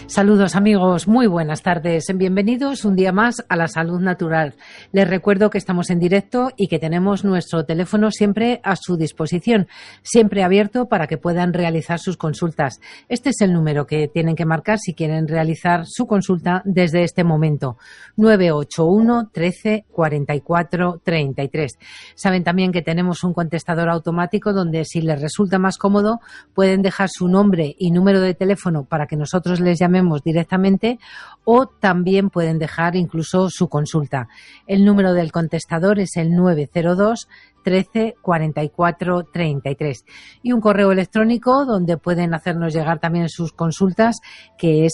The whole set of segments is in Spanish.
Saludos amigos, muy buenas tardes. Bienvenidos un día más a La Salud Natural. Les recuerdo que estamos en directo y que tenemos nuestro teléfono siempre a su disposición, siempre abierto para que puedan realizar sus consultas. Este es el número que tienen que marcar si quieren realizar su consulta desde este momento, 981 13 44 33. Saben también que tenemos un contestador automático donde, si les resulta más cómodo, pueden dejar su nombre y número de teléfono para que nosotros les llamemos directamente, o también pueden dejar incluso su consulta. El número del contestador es el 902 13 44 33 y un correo electrónico donde pueden hacernos llegar también sus consultas, que es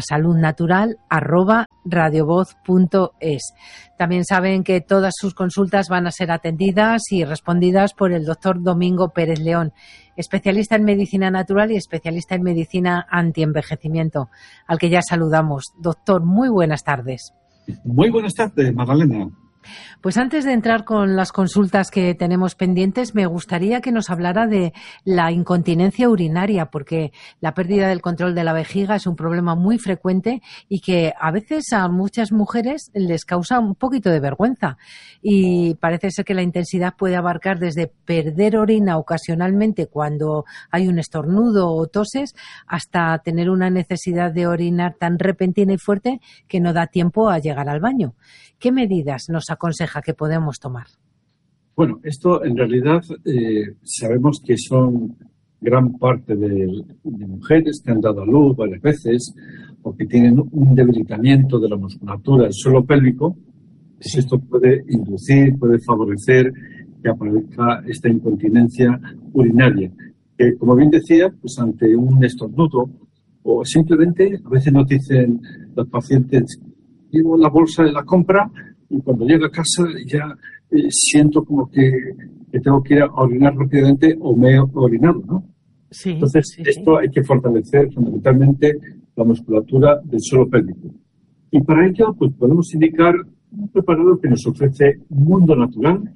lasaludnatural@radiovoz.es. También saben que todas sus consultas van a ser atendidas y respondidas por el doctor Domingo Pérez León, especialista en medicina natural y especialista en medicina antienvejecimiento, al que ya saludamos. Doctor, muy buenas tardes. Muy buenas tardes, Magdalena. Pues antes de entrar con las consultas que tenemos pendientes, me gustaría que nos hablara de la incontinencia urinaria, porque la pérdida del control de la vejiga es un problema muy frecuente y que a veces a muchas mujeres les causa un poquito de vergüenza. Y parece ser que la intensidad puede abarcar desde perder orina ocasionalmente cuando hay un estornudo o toses, hasta tener una necesidad de orinar tan repentina y fuerte que no da tiempo a llegar al baño. ¿Qué medidas nos aconseja que podemos tomar? Bueno, esto en realidad sabemos que son gran parte de mujeres que han dado a luz varias veces o que tienen un debilitamiento de la musculatura del suelo pélvico. Pues esto puede inducir, puede favorecer que aparezca esta incontinencia urinaria. Que, como bien decía, pues ante un estornudo o simplemente, a veces nos dicen los pacientes, llevo la bolsa de la compra y cuando llego a casa ya siento como que tengo que ir a orinar rápidamente o me he orinado, ¿no? Sí, entonces, esto hay que fortalecer fundamentalmente la musculatura del suelo pélvico. Y para ello, pues podemos indicar un preparado que nos ofrece Mundo Natural,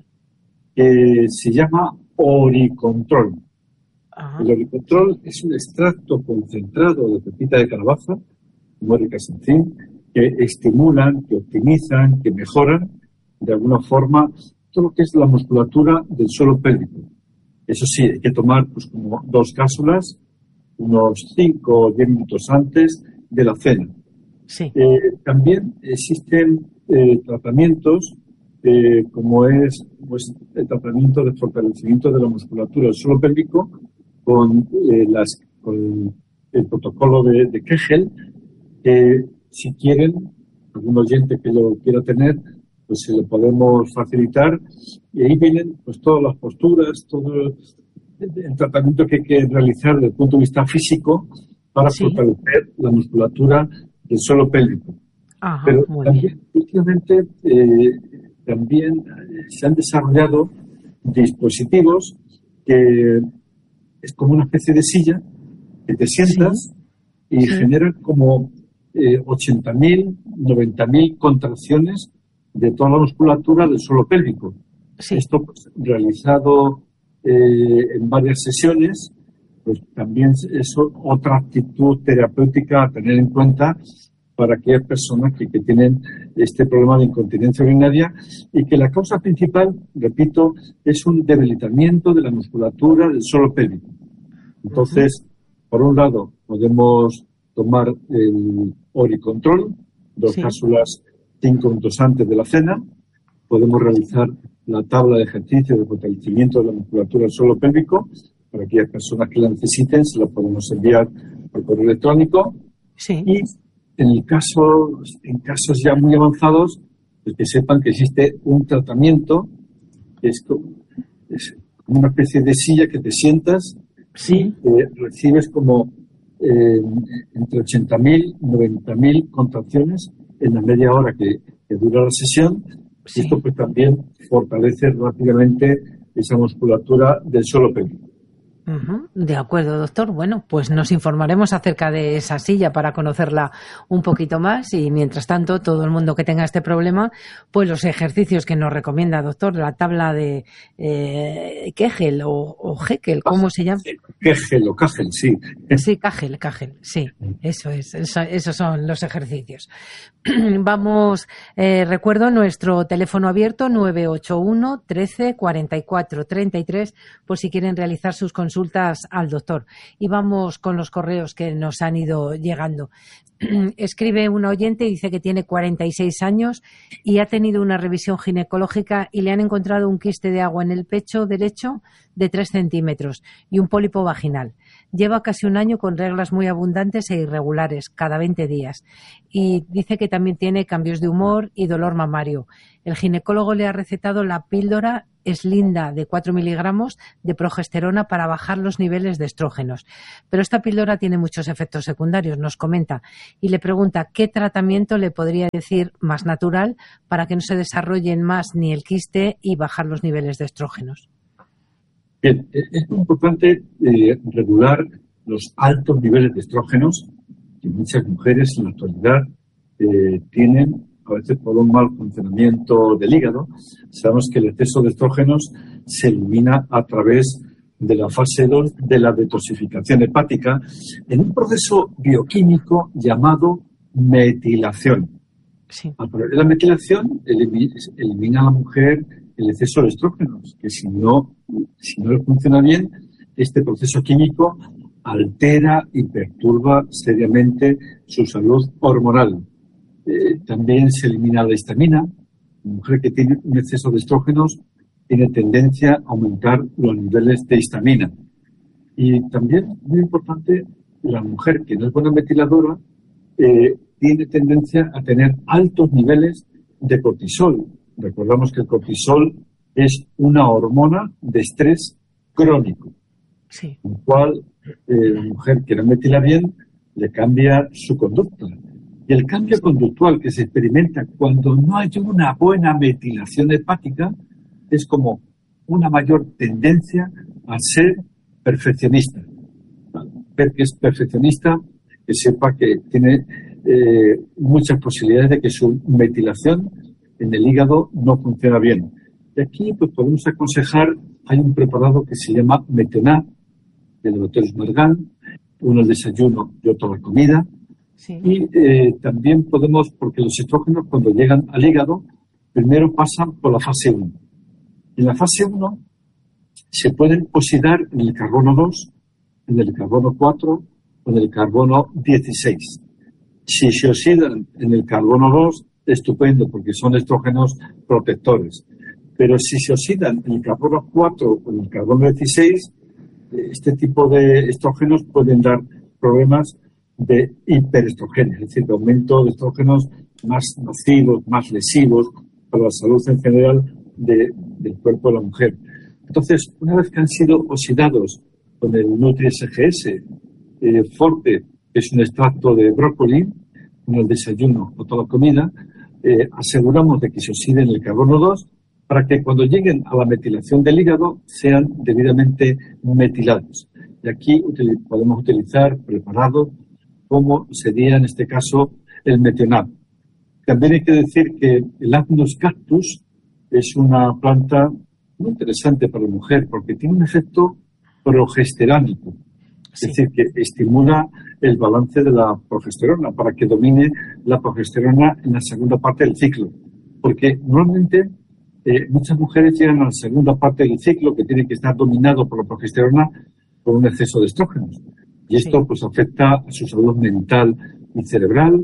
que se llama Oricontrol. Ajá. El Oricontrol es un extracto concentrado de pepita de calabaza, como el casencín, que estimulan, que optimizan, que mejoran de alguna forma todo lo que es la musculatura del suelo pélvico. Eso sí, hay que tomar pues como 2 cápsulas unos 5 o 10 minutos antes de la cena. Sí. También existen tratamientos como es pues, el tratamiento de fortalecimiento de la musculatura del suelo pélvico con el protocolo de Kegel, que si quieren, algún oyente que lo quiera tener, pues se lo podemos facilitar. Y ahí vienen pues todas las posturas, todo el tratamiento que hay que realizar desde el punto de vista físico para fortalecer la musculatura del suelo pélvico. Ajá, pero también, bien. últimamente, también se han desarrollado dispositivos que es como una especie de silla que te sientas y generan como 80.000, 90.000 contracciones de toda la musculatura del suelo pélvico. Sí. Esto pues, realizado en varias sesiones, pues también es otra actitud terapéutica a tener en cuenta para aquellas personas que tienen este problema de incontinencia urinaria y que la causa principal, repito, es un debilitamiento de la musculatura del suelo pélvico. Entonces, por un lado, podemos tomar el Oricontrol, 2 cápsulas 5 minutos antes de la cena. Podemos realizar la tabla de ejercicio de fortalecimiento de la musculatura del suelo pélvico. Para aquellas personas que la necesiten, se la podemos enviar por correo electrónico. Sí. Y en casos ya muy avanzados, pues que sepan que existe un tratamiento que es como una especie de silla que te sientas y recibes como entre 80.000 y 90.000 contracciones en la media hora que dura la sesión. Y esto pues también fortalece rápidamente esa musculatura del suelo pélvico. De acuerdo, doctor. Bueno, pues nos informaremos acerca de esa silla para conocerla un poquito más y, mientras tanto, todo el mundo que tenga este problema, pues los ejercicios que nos recomienda, doctor, la tabla de Kegel o Heckel, ¿cómo se llama? Kegel o Kagel, sí. Sí, Kagel, sí, esos son los ejercicios. Vamos, recuerdo nuestro teléfono abierto 981 13 44 33 por si quieren realizar sus consultas al doctor. Y vamos con los correos que nos han ido llegando. Escribe una oyente y dice que tiene 46 años y ha tenido una revisión ginecológica y le han encontrado un quiste de agua en el pecho derecho de 3 centímetros y un pólipo vaginal. Lleva casi un año con reglas muy abundantes e irregulares, cada 20 días. Y dice que también tiene cambios de humor y dolor mamario. El ginecólogo le ha recetado la píldora Slinda de 4 miligramos de progesterona para bajar los niveles de estrógenos. Pero esta píldora tiene muchos efectos secundarios, nos comenta, y le pregunta qué tratamiento le podría decir más natural para que no se desarrollen más ni el quiste y bajar los niveles de estrógenos. Bien, es muy importante regular los altos niveles de estrógenos que muchas mujeres en la actualidad tienen, a veces por un mal funcionamiento del hígado. Sabemos que el exceso de estrógenos se elimina a través de la fase 2 de la detoxificación hepática en un proceso bioquímico llamado metilación. Sí. A través de la metilación elimina a la mujer el exceso de estrógenos, que si no funciona bien, este proceso químico altera y perturba seriamente su salud hormonal. También se elimina la histamina. La mujer que tiene un exceso de estrógenos tiene tendencia a aumentar los niveles de histamina. Y también, muy importante, la mujer que no es buena metiladora tiene tendencia a tener altos niveles de cortisol. Recordamos que el cortisol es una hormona de estrés crónico, sí, con el cual la mujer que no metila bien le cambia su conducta. Y el cambio conductual que se experimenta cuando no hay una buena metilación hepática es como una mayor tendencia a ser perfeccionista. Ver que es perfeccionista, que sepa que tiene muchas posibilidades de que su metilación en el hígado no funciona bien. Y aquí pues podemos aconsejar, hay un preparado que se llama Metonat, del doctor Margal, uno al desayuno y otro a la comida. Sí. Y también podemos, porque los estrógenos cuando llegan al hígado, primero pasan por la fase 1. En la fase 1 se pueden oxidar en el carbono 2, en el carbono 4 o en el carbono 16. Si se oxidan en el carbono 2, estupendo, porque son estrógenos protectores. Pero si se oxidan en el carbono 4 o en el carbono 16, este tipo de estrógenos pueden dar problemas de hiperestrogenia, es decir, de aumento de estrógenos más nocivos, más lesivos para la salud en general del cuerpo de la mujer. Entonces, una vez que han sido oxidados con el Nutri-SGS Forte, que es un extracto de brócoli, en el desayuno o toda la comida, aseguramos de que se oxiden el carbono 2 para que cuando lleguen a la metilación del hígado sean debidamente metilados. Y aquí podemos utilizar preparados como sería en este caso el metionat. También hay que decir que el Agnus cactus es una planta muy interesante para la mujer porque tiene un efecto progesterónico. Sí. Es decir, que estimula el balance de la progesterona para que domine la progesterona en la segunda parte del ciclo. Porque normalmente muchas mujeres llegan a la segunda parte del ciclo que tiene que estar dominado por la progesterona por un exceso de estrógenos. Y esto pues afecta a su salud mental y cerebral,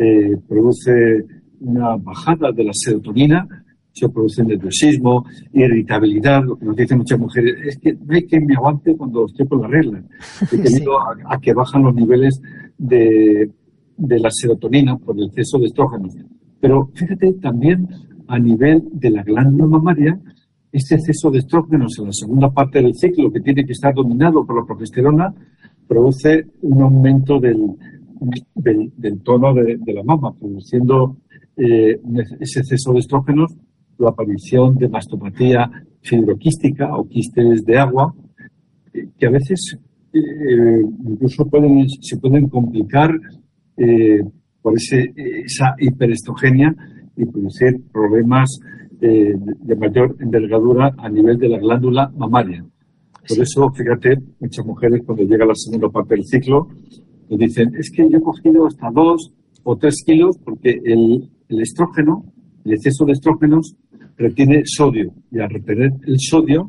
produce una bajada de la serotonina, se produce nerviosismo, irritabilidad, lo que nos dicen muchas mujeres, es que no hay quien me aguante cuando estoy con la regla, debido a que bajan los niveles de la serotonina por el exceso de estrógenos. Pero fíjate, también a nivel de la glándula mamaria, este exceso de estrógenos en la segunda parte del ciclo, que tiene que estar dominado por la progesterona, produce un aumento del tono de la mama, produciendo ese exceso de estrógenos, la aparición de mastopatía fibroquística o quistes de agua, que a veces incluso se pueden complicar por esa hiperestrogenia y producir problemas de mayor envergadura a nivel de la glándula mamaria. Por eso, fíjate, muchas mujeres cuando llega la segunda parte del ciclo nos dicen, es que yo he cogido hasta 2 o 3 kilos porque el estrógeno, el exceso de estrógenos, retiene sodio. Y al retener el sodio,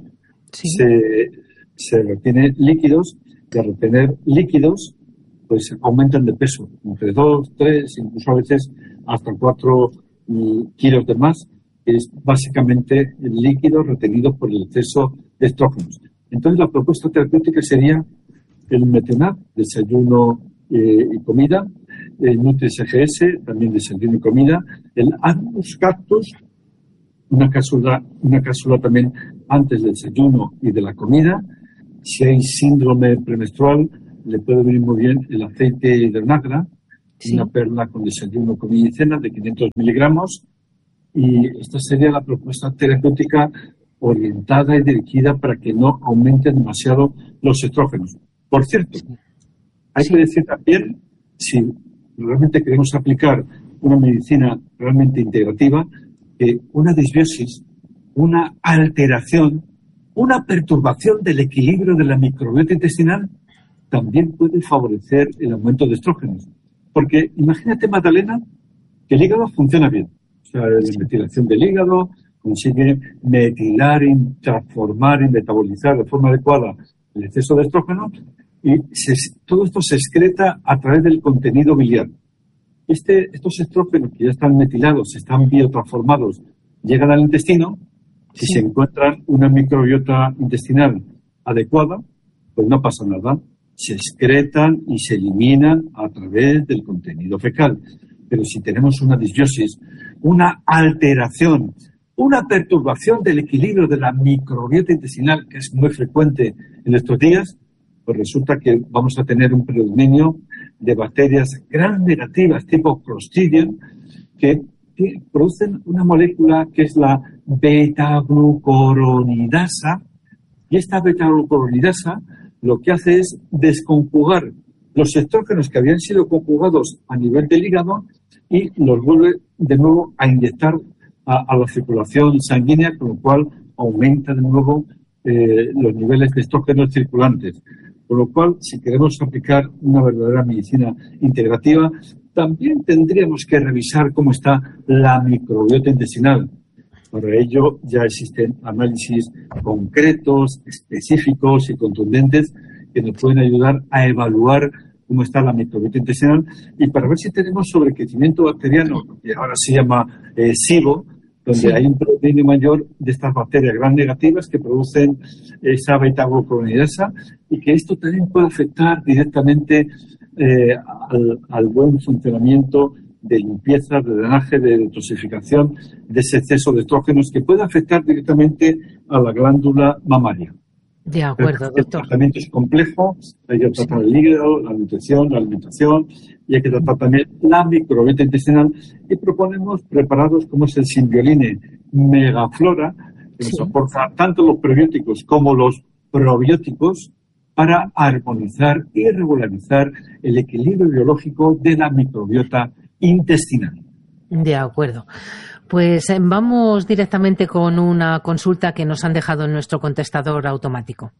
se retiene líquidos, y al retener líquidos, pues aumentan de peso, entre 2, 3, incluso a veces hasta 4 kilos de más, que es básicamente el líquido retenido por el exceso de estrógenos. Entonces, la propuesta terapéutica sería el Metenap, desayuno y comida, el Nutri-SGS, también desayuno y comida, el Agnus Cactus, una cápsula también antes del desayuno y de la comida. Si hay síndrome premenstrual, le puede venir muy bien el aceite de onagra, una perla con desayuno, comida y cena de 500 miligramos. Y esta sería la propuesta terapéutica orientada y dirigida para que no aumenten demasiado los estrógenos. Por cierto, hay que decir también, si realmente queremos aplicar una medicina realmente integrativa, que una disbiosis, una alteración, una perturbación del equilibrio de la microbiota intestinal también puede favorecer el aumento de estrógenos. Porque imagínate, Magdalena, que el hígado funciona bien. O sea, la metilación del hígado consigue metilar, transformar y metabolizar de forma adecuada el exceso de estrógenos y todo esto se excreta a través del contenido biliar. Estos estrógenos que ya están metilados, están biotransformados, llegan al intestino. Si se encuentran una microbiota intestinal adecuada, pues no pasa nada. Se excretan y se eliminan a través del contenido fecal. Pero si tenemos una disbiosis, una alteración, una perturbación del equilibrio de la microbiota intestinal, que es muy frecuente en estos días, pues resulta que vamos a tener un predominio de bacterias gram negativas tipo Clostridium que producen una molécula que es la beta-glucuronidasa, y esta beta-glucuronidasa lo que hace es desconjugar los estrógenos que habían sido conjugados a nivel del hígado y los vuelve de nuevo a inyectar a la circulación sanguínea, con lo cual aumenta de nuevo los niveles de estrógenos circulantes. Con lo cual, si queremos aplicar una verdadera medicina integrativa, también tendríamos que revisar cómo está la microbiota intestinal. Para ello ya existen análisis concretos, específicos y contundentes que nos pueden ayudar a evaluar cómo está la microbiota intestinal y para ver si tenemos sobrecrecimiento bacteriano, que ahora se llama SIBO, donde hay un predominio mayor de estas bacterias gram negativas que producen esa beta-glucuronidasa y que esto también puede afectar directamente al buen funcionamiento de limpieza, de drenaje, de detoxificación de ese exceso de estrógenos que puede afectar directamente a la glándula mamaria. De acuerdo, doctor. El tratamiento es complejo, hay que tratar el hígado, la nutrición, la alimentación y hay que tratar también la microbiota intestinal y proponemos preparados como es el Symbioline Megaflora, que nos aporta tanto los prebióticos como los probióticos para armonizar y regularizar el equilibrio biológico de la microbiota intestinal. De acuerdo. Pues vamos directamente con una consulta que nos han dejado en nuestro contestador automático.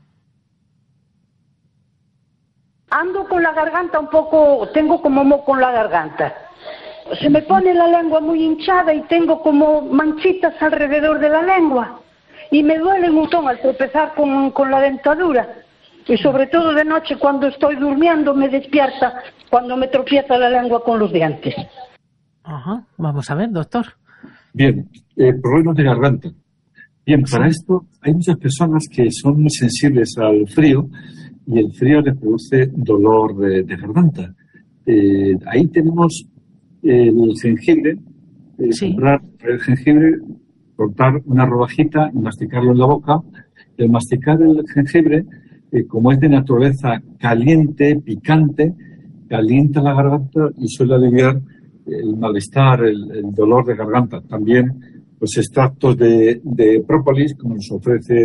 Ando con la garganta un poco, tengo como moco en la garganta. Se me pone la lengua muy hinchada y tengo como manchitas alrededor de la lengua. Y me duele un montón al tropezar con la dentadura. Y sobre todo de noche cuando estoy durmiendo me despierta cuando me tropieza la lengua con los dientes. Ajá, vamos a ver, doctor. Bien, problemas de garganta. Bien, para esto hay muchas personas que son muy sensibles al frío y el frío les produce dolor de garganta. Ahí tenemos el jengibre, comprar el jengibre, cortar una rodajita y masticarlo en la boca. El masticar el jengibre, como es de naturaleza caliente, picante, calienta la garganta y suele aliviar el malestar, el dolor de garganta. También los extractos de própolis, como nos ofrece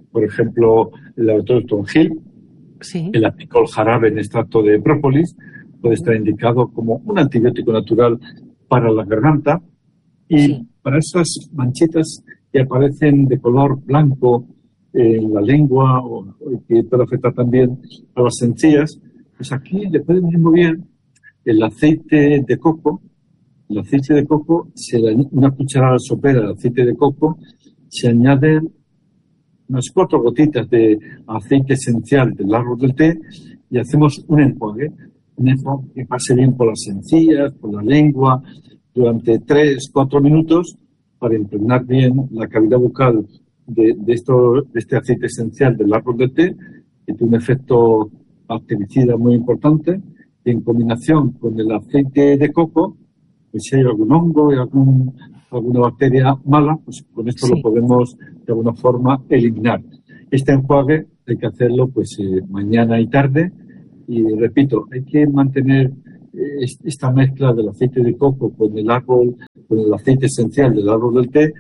por ejemplo, el laboratorio Thornhill, Sí. el apicol jarabe en extracto de própolis, puede estar indicado como un antibiótico natural para la garganta. Y Sí. para esas manchitas que aparecen de color blanco en la lengua o que puede afectar también a las encías, pues aquí le puede venir muy bien el aceite de coco. El aceite de coco, una cucharada sopera de aceite de coco, se añaden unas 4 gotitas de aceite esencial del árbol del té y hacemos un enjuague que pase bien por las encías, por la lengua, durante 3-4 minutos para impregnar bien la cavidad bucal de este aceite esencial del árbol del té, que tiene un efecto bactericida muy importante, y en combinación con el aceite de coco, pues si hay algún hongo y alguna bacteria mala, pues con esto lo podemos de alguna forma eliminar. Este enjuague hay que hacerlo pues mañana y tarde, y repito, hay que mantener esta mezcla del aceite de coco con el aceite esencial del árbol del té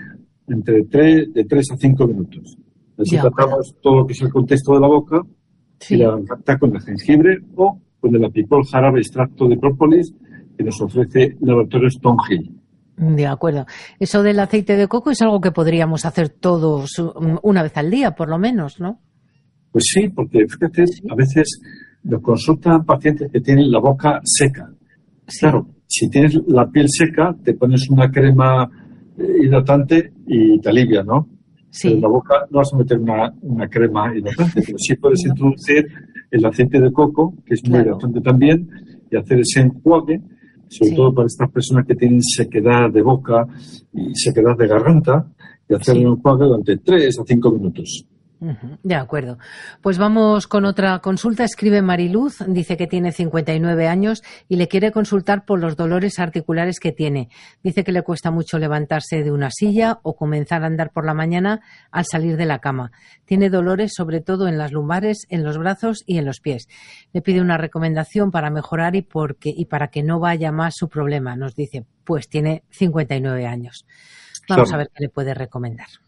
de 3 a 5 minutos. Así tratamos todo lo que es el contexto de la boca y la garganta con el jengibre o con el apicol jarabe extracto de própolis que nos ofrece el laboratorio Thornhill. De acuerdo. Eso del aceite de coco es algo que podríamos hacer todos una vez al día, por lo menos, ¿no? Pues sí, porque fíjate, a veces nos consultan pacientes que tienen la boca seca. Sí. Claro, si tienes la piel seca, te pones una crema hidratante y te alivia, ¿no? Sí. Pero en la boca no vas a meter una crema hidratante, pero sí puedes introducir el aceite de coco, que es muy hidratante también, y hacer ese enjuague, sobre todo para estas personas que tienen sequedad de boca y sequedad de garganta, y hacer un enjuague durante 3 a 5 minutos. De acuerdo. Pues vamos con otra consulta. Escribe Mariluz, dice que tiene 59 años y le quiere consultar por los dolores articulares que tiene. Dice que le cuesta mucho levantarse de una silla o comenzar a andar por la mañana al salir de la cama. Tiene dolores sobre todo en las lumbares, en los brazos y en los pies. Le pide una recomendación para mejorar y para que no vaya más su problema. Nos dice, pues tiene 59 años. Vamos a ver qué le puede recomendar.